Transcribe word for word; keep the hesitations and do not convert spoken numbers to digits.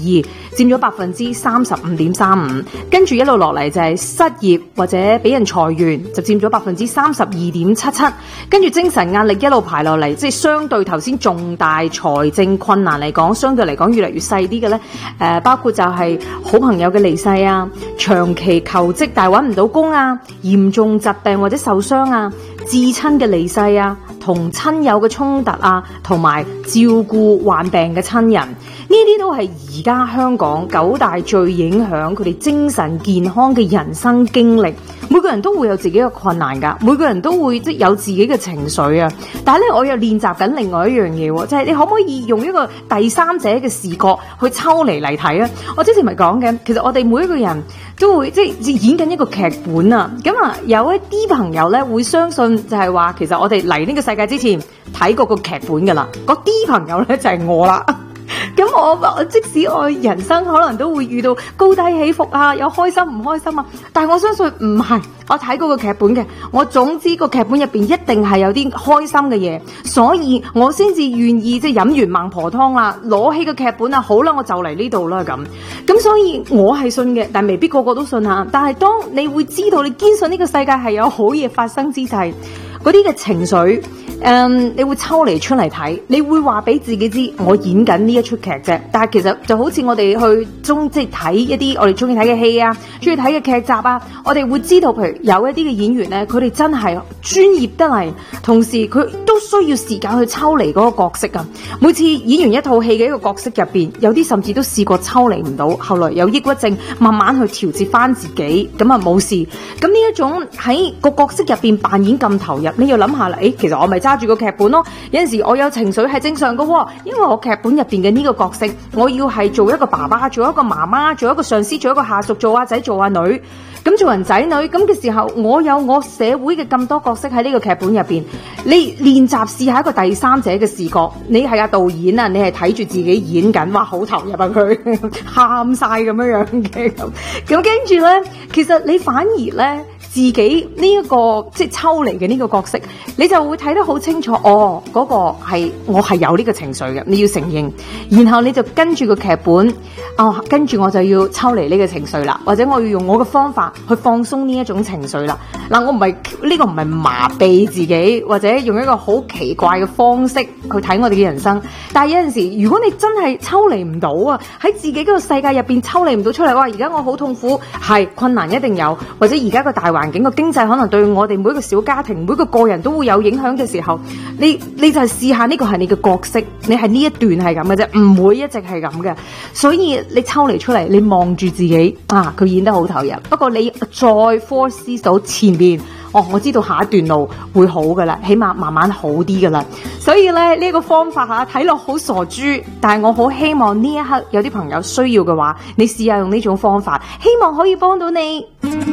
二，佔咗百分之三十五點三五。跟住一路落嚟就係失業或者俾人裁員，就佔咗百分之三十二點七七。跟住精神壓力一路排落嚟，即係相對頭先重大財政困難嚟講，相對嚟講越嚟越細啲嘅咧。誒、呃，包括就係好朋友嘅離世啊，長期求職但係揾唔到工啊，嚴重疾病或者受傷啊，至親嘅離世啊，同親友嘅衝突啊，同埋照顧患病嘅親人，呢啲都係而家香港九大最影響佢哋精神健康嘅人生經歷。每個人都會有自己嘅困難㗎，每個人都會即有自己嘅情緒啊。但係咧，我又練習緊另外一樣嘢喎，就係你可唔可以用一個第三者嘅視覺去抽離嚟睇啊？我之前咪講嘅，其實我哋每一個人都會即係演緊一個劇本啊。咁啊，有一啲朋友咧會相信就係話，其實我哋嚟呢個世界之前睇過個劇本㗎啦。嗰啲朋友咧就係我啦。咁我即使我人生可能都會遇到高低起伏啊，有開心唔開心啊，但係我相信唔係，我睇過個劇本嘅，我總之個劇本入邊一定係有啲開心嘅嘢，所以我先至願意即係飲完孟婆湯啦，攞起個劇本啊，好啦，我就嚟呢度啦咁。咁所以我係信嘅，但未必個個都信啊。但係當你會知道你堅信呢個世界係有好嘢發生之際，嗰啲嘅情緒。誒、嗯，你會抽離出嚟睇，你會話俾自己知，我演緊呢一出劇啫。但係其實就好似我哋去中即係睇一啲我哋中意睇嘅戲啊，中意睇嘅劇集啊，我哋會知道，譬如有一啲嘅演員咧，佢哋真係專業得嚟，同時佢都需要時間去抽離嗰個角色啊。每次演完一套戲嘅一個角色入邊，有啲甚至都試過抽離唔到，後來有抑鬱症，慢慢去調節翻自己，咁啊冇事。咁呢一種喺個角色入邊扮演咁投入，你要諗下啦，誒，其實我咪揸住個劇本咯，有陣時我有情緒係正常㗎，因為我劇本入邊嘅呢個角色，我要係做一個爸爸，做一個媽媽，做一個上司，做一個下屬，做阿仔，做阿女，咁做人仔女咁嘅時候，我有我社會嘅咁多角色喺呢個劇本入邊，你練習試下一個第三者嘅視覺，你係阿導演啊，你係睇住自己演緊，哇，好投入啊，佢喊晒咁樣樣嘅咁，咁跟住咧，其實你反而咧。自己呢、這、一個即係抽離嘅呢個角色，你就會睇得好清楚。哦，嗰、那個係我係有呢個情緒嘅，你要承認。然後你就跟住個劇本，哦，跟住我就要抽離呢個情緒啦，或者我要用我嘅方法去放鬆呢一種情緒啦。嗱，我唔係呢個唔係麻痹自己，或者用一個好奇怪嘅方式去睇我哋嘅人生。但係有陣時，如果你真係抽離唔到啊，喺自己嗰個世界入邊抽離唔到出嚟，哇！而家我好痛苦，係困難一定有，或者而家個大環。環境個經濟可能對我哋每一個小家庭、每個個人都會有影響嘅時候，你你就係試下呢個係你嘅角色，你係呢一段係咁嘅啫，唔會一直係咁嘅。所以你抽離出嚟，你望住自己啊，佢演得好投入。不過你再 foresee 到前邊，哦，我知道下一段路會好噶啦，起碼慢慢好啲噶啦。所以咧呢個方法吓睇落好傻豬，但係我好希望呢一刻有啲朋友需要嘅話，你試下用呢種方法，希望可以幫到你。